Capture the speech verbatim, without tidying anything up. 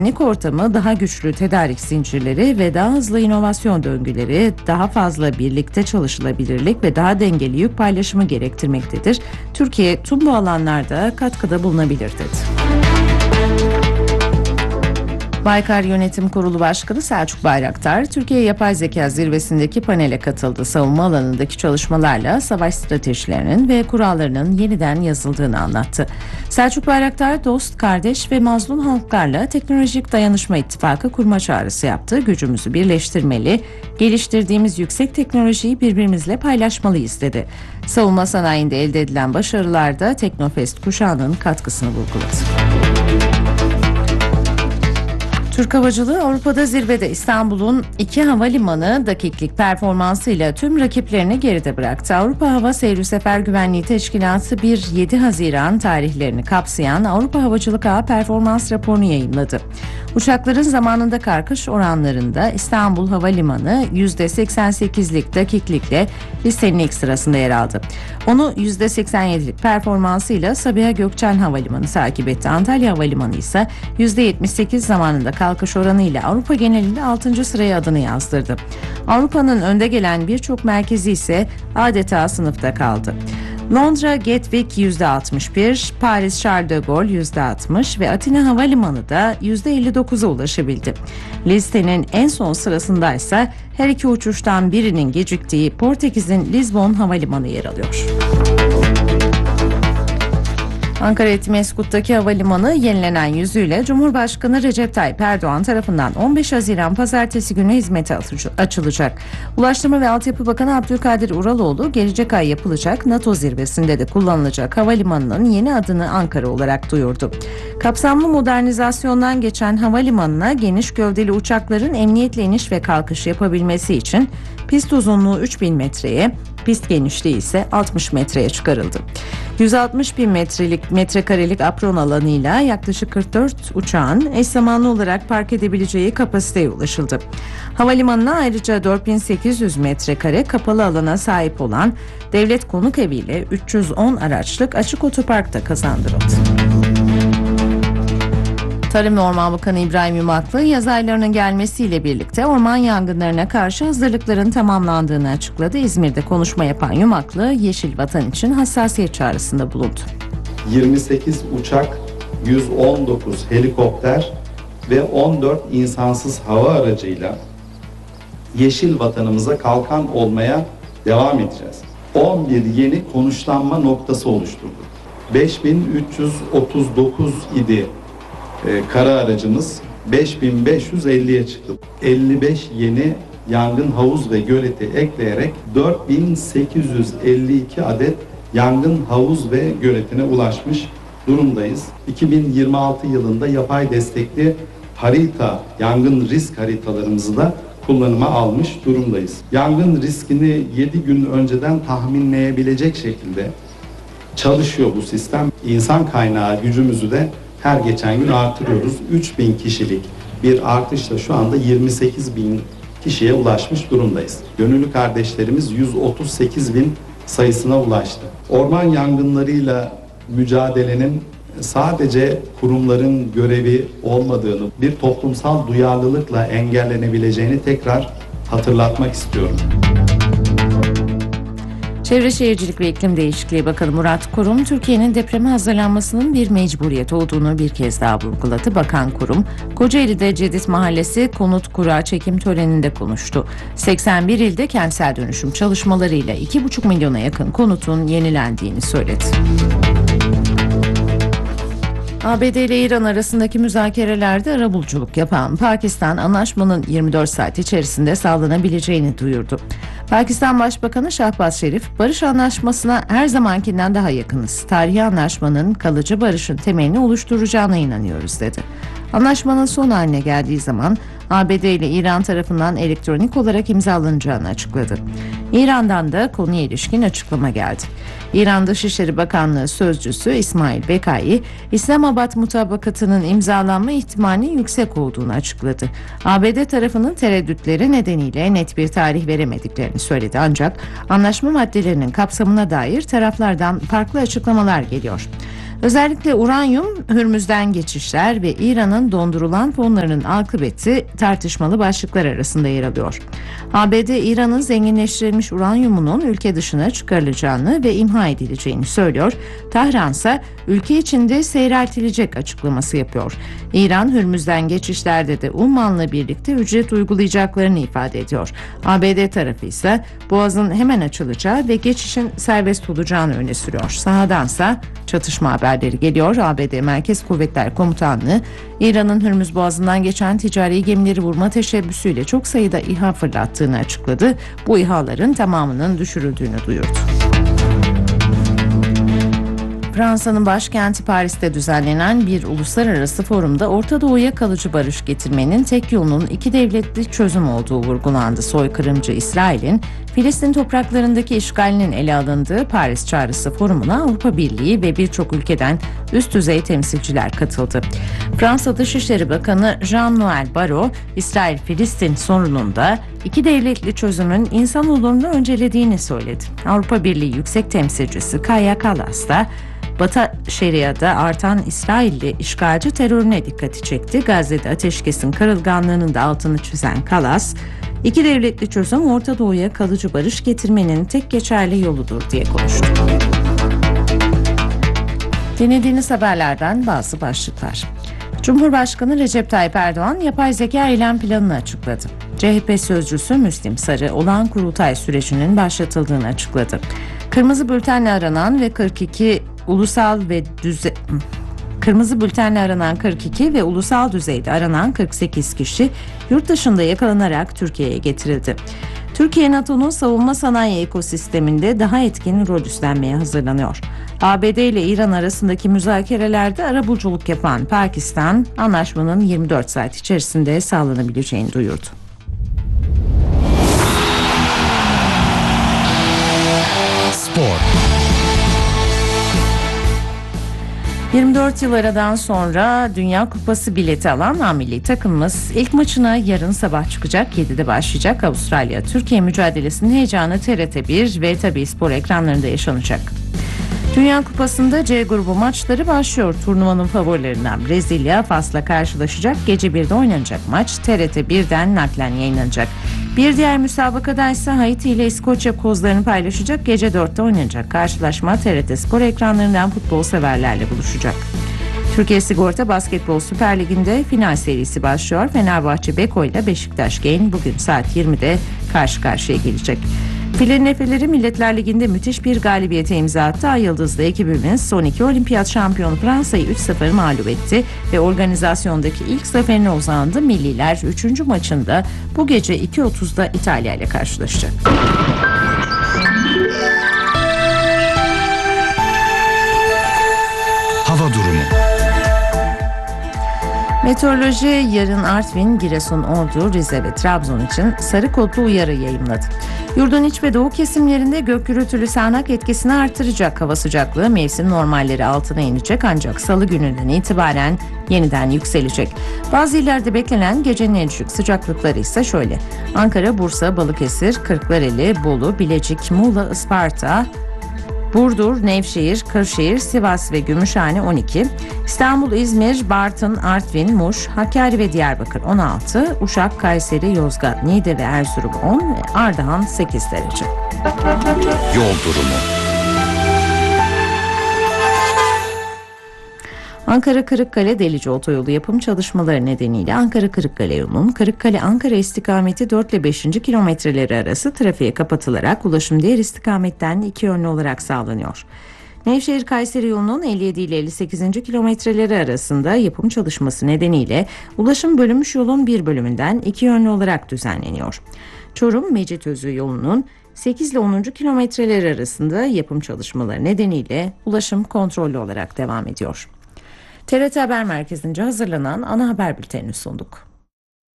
Güvenlik ortamı, daha güçlü tedarik zincirleri ve daha hızlı inovasyon döngüleri, daha fazla birlikte çalışılabilirlik ve daha dengeli yük paylaşımı gerektirmektedir. Türkiye tüm bu alanlarda katkıda bulunabilir dedi. Baykar Yönetim Kurulu Başkanı Selçuk Bayraktar, Türkiye Yapay Zeka Zirvesi'ndeki panele katıldı. Savunma alanındaki çalışmalarla savaş stratejilerinin ve kurallarının yeniden yazıldığını anlattı. Selçuk Bayraktar, dost, kardeş ve mazlum halklarla teknolojik dayanışma ittifakı kurma çağrısı yaptı. Gücümüzü birleştirmeli, geliştirdiğimiz yüksek teknolojiyi birbirimizle paylaşmalıyız dedi. Savunma sanayinde elde edilen başarılarda Teknofest kuşağının katkısını vurguladı. Türk Havacılığı Avrupa'da zirvede. İstanbul'un iki havalimanı dakiklik performansıyla tüm rakiplerini geride bıraktı. Avrupa Hava Seyir Sefer Güvenliği Teşkilatı bir yedi Haziran tarihlerini kapsayan Avrupa Havacılık Ağı Performans raporunu yayımladı. Uçakların zamanında kalkış oranlarında İstanbul Havalimanı yüzde seksen sekizlik dakiklikle listenin ilk sırasında yer aldı. Onu yüzde seksen yedilik performansıyla Sabiha Gökçen Havalimanı takip etti. Antalya Havalimanı ise yüzde yetmiş sekiz zamanında kalkış oranıyla Avrupa genelinde altıncı sıraya adını yazdırdı. Avrupa'nın önde gelen birçok merkezi ise adeta sınıfta kaldı. Londra Gatwick yüzde altmış bir, Paris Charles de Gaulle yüzde altmış ve Atina Havalimanı da yüzde elli dokuza ulaşabildi. Listenin en son sırasındaysa her iki uçuştan birinin geciktiği Portekiz'in Lisbon Havalimanı yer alıyor. Ankara Etimeskut'taki havalimanı yenilenen yüzüyle Cumhurbaşkanı Recep Tayyip Erdoğan tarafından on beş Haziran Pazartesi günü hizmete açılacak. Ulaştırma ve Altyapı Bakanı Abdülkadir Uraloğlu, gelecek ay yapılacak NATO zirvesinde de kullanılacak havalimanının yeni adını Ankara olarak duyurdu. Kapsamlı modernizasyondan geçen havalimanına geniş gövdeli uçakların emniyetle iniş ve kalkış yapabilmesi için pist uzunluğu üç bin metreye, pist genişliği ise altmış metreye çıkarıldı. yüz altmış bin metrelik metrekarelik apron alanıyla yaklaşık kırk dört uçağın eş zamanlı olarak park edebileceği kapasiteye ulaşıldı. Havalimanına ayrıca dört bin sekiz yüz metrekare kapalı alana sahip olan devlet konuk eviyle üç yüz on araçlık açık otopark da kazandırıldı. Tarım ve Orman Bakanı İbrahim Yumaklı, yaz aylarının gelmesiyle birlikte orman yangınlarına karşı hazırlıkların tamamlandığını açıkladı. İzmir'de konuşma yapan Yumaklı, Yeşil Vatan için hassasiyet çağrısında bulundu. yirmi sekiz uçak, yüz on dokuz helikopter ve on dört insansız hava aracıyla Yeşil Vatanımıza kalkan olmaya devam edeceğiz. on bir yeni konuşlanma noktası oluşturduk. beş bin üç yüz otuz dokuz idi Ee, kara aracımız, beş bin beş yüz elliye çıktı. elli beş yeni yangın havuz ve göleti ekleyerek dört bin sekiz yüz elli iki adet yangın havuz ve göletine ulaşmış durumdayız. iki bin yirmi altı yılında yapay destekli harita, yangın risk haritalarımızı da kullanıma almış durumdayız. Yangın riskini yedi gün önceden tahminleyebilecek şekilde çalışıyor bu sistem. İnsan kaynağı gücümüzü de her geçen gün artırıyoruz. üç bin kişilik bir artışla şu anda yirmi sekiz bin kişiye ulaşmış durumdayız. Gönüllü kardeşlerimiz yüz otuz sekiz bin sayısına ulaştı. Orman yangınlarıyla mücadelenin sadece kurumların görevi olmadığını, bir toplumsal duyarlılıkla engellenebileceğini tekrar hatırlatmak istiyorum. Çevre Şehircilik ve İklim Değişikliği Bakanı Murat Kurum, Türkiye'nin depreme hazırlanmasının bir mecburiyet olduğunu bir kez daha vurguladı. Bakan Kurum, Kocaeli'de Cedid Mahallesi konut kura çekim töreninde konuştu. seksen bir ilde kentsel dönüşüm çalışmalarıyla iki buçuk milyona yakın konutun yenilendiğini söyledi. A B D ile İran arasındaki müzakerelerde arabuluculuk yapan Pakistan, anlaşmanın yirmi dört saat içerisinde sağlanabileceğini duyurdu. Pakistan Başbakanı Şahbaz Şerif, barış anlaşmasına her zamankinden daha yakınız. Tarihi anlaşmanın kalıcı barışın temelini oluşturacağına inanıyoruz dedi. Anlaşmanın son haline geldiği zaman A B D ile İran tarafından elektronik olarak imzalanacağını açıkladı. İran'dan da konuya ilişkin açıklama geldi. İran Dışişleri Bakanlığı Sözcüsü İsmail Bekai, İslamabad mutabakatının imzalanma ihtimalinin yüksek olduğunu açıkladı. A B D tarafının tereddütleri nedeniyle net bir tarih veremediklerini söyledi, ancak anlaşma maddelerinin kapsamına dair taraflardan farklı açıklamalar geliyor. Özellikle uranyum, Hürmüz'den geçişler ve İran'ın dondurulan fonlarının akıbeti tartışmalı başlıklar arasında yer alıyor. A B D, İran'ın zenginleştirilmiş uranyumunun ülke dışına çıkarılacağını ve imha edileceğini söylüyor. Tahran ise ülke içinde seyreltilecek açıklaması yapıyor. İran, Hürmüz'den geçişlerde de Umman'la birlikte ücret uygulayacaklarını ifade ediyor. A B D tarafı ise Boğaz'ın hemen açılacağı ve geçişin serbest olacağını öne sürüyor. Sahadansa çatışma haberleri geliyor. A B D Merkez Kuvvetler Komutanlığı, İran'ın Hürmüz Boğazı'ndan geçen ticari gemileri vurma teşebbüsüyle çok sayıda İHA fırlattığını açıkladı. Bu İHA'ların tamamının düşürüldüğünü duyurdu. Fransa'nın başkenti Paris'te düzenlenen bir uluslararası forumda Orta Doğu'ya kalıcı barış getirmenin tek yolunun iki devletli çözüm olduğu vurgulandı. Soykırımcı İsrail'in Filistin topraklarındaki işgalinin ele alındığı Paris Çağrısı Forumu'na Avrupa Birliği ve birçok ülkeden üst düzey temsilciler katıldı. Fransa Dışişleri Bakanı Jean-Noël Barrot, İsrail-Filistin sorununda iki devletli çözümün insanoğlunu öncelediğini söyledi. Avrupa Birliği Yüksek Temsilcisi Kaja Kallas da Batı Şeria'da artan İsrailli işgalci terörüne dikkati çekti. Gazze'de ateşkesin kırılganlığının da altını çizen Kallas, iki devletli çözüm Orta Doğu'ya kalıcı barış getirmenin tek geçerli yoludur diye konuştu. Dinlediğiniz haberlerden bazı başlıklar. Cumhurbaşkanı Recep Tayyip Erdoğan yapay zeka eylem planını açıkladı. C H P sözcüsü Müslim Sarı olağan kurultay sürecinin başlatıldığını açıkladı. Kırmızı bültenle aranan ve kırk iki ulusal ve düze... Kırmızı bültenle aranan kırk iki ve ulusal düzeyde aranan kırk sekiz kişi yurt dışında yakalanarak Türkiye'ye getirildi. Türkiye, NATO'nun savunma sanayi ekosisteminde daha etkin rol üstlenmeye hazırlanıyor. A B D ile İran arasındaki müzakerelerde arabuluculuk yapan Pakistan, anlaşmanın yirmi dört saat içerisinde sağlanabileceğini duyurdu. Spor. yirmi dört yıl aradan sonra Dünya Kupası bileti alan A milli takımımız ilk maçına yarın sabah çıkacak. yedide başlayacak Avustralya-Türkiye mücadelesinin heyecanı T R T bir ve tabii spor ekranlarında yaşanacak. Dünya Kupası'nda C grubu maçları başlıyor. Turnuvanın favorilerinden Brezilya Fas'la karşılaşacak. Gece birde oynanacak maç T R T birden naklen yayınlanacak. Bir diğer müsabakada ise Haiti ile İskoçya kozlarını paylaşacak. Gece dörtte oynanacak karşılaşma T R T spor ekranlarından futbol severlerle buluşacak. Türkiye Sigorta Basketbol Süper Ligi'nde final serisi başlıyor. Fenerbahçe Beko ile Beşiktaş Genç bugün saat yirmide karşı karşıya gelecek. Filenin Efeleri Milletler Ligi'nde müthiş bir galibiyete imza attı. Ay Yıldızlı ekibimiz son iki olimpiyat şampiyonu Fransa'yı üç sıfır mağlup etti ve organizasyondaki ilk zaferine uzandı. Milliler üçüncü maçında bu gece iki otuzda İtalya ile karşılaşacak. Hava durumu. Meteoroloji yarın Artvin, Giresun, Ordu, Rize ve Trabzon için sarı kodlu uyarı yayımladı. Yurdun iç ve doğu kesimlerinde gök gürültülü sağanak etkisini artıracak. Hava sıcaklığı mevsim normalleri altına inecek ancak salı gününden itibaren yeniden yükselecek. Bazı illerde beklenen gecenin en düşük sıcaklıkları ise şöyle: Ankara, Bursa, Balıkesir, Kırklareli, Bolu, Bilecik, Muğla, Isparta, Burdur, Nevşehir, Kırşehir, Sivas ve Gümüşhane on iki, İstanbul, İzmir, Bartın, Artvin, Muş, Hakkari ve Diyarbakır on altı, Uşak, Kayseri, Yozgat, Niğde ve Erzurum on ve Ardahan sekiz derece. Yol durumu. Ankara-Kırıkkale Delice Otoyolu yapım çalışmaları nedeniyle Ankara-Kırıkkale yolunun Kırıkkale-Ankara istikameti dört ile beşinci kilometreleri arası trafiğe kapatılarak ulaşım diğer istikametten iki yönlü olarak sağlanıyor. Nevşehir-Kayseri yolunun elli yedi ile elli sekizinci kilometreleri arasında yapım çalışması nedeniyle ulaşım bölünmüş yolun bir bölümünden iki yönlü olarak düzenleniyor. Çorum-Mecitözü yolunun sekiz ile onuncu kilometreleri arasında yapım çalışmaları nedeniyle ulaşım kontrollü olarak devam ediyor. T R T Haber Merkezi'nce hazırlanan ana haber bültenini sunduk.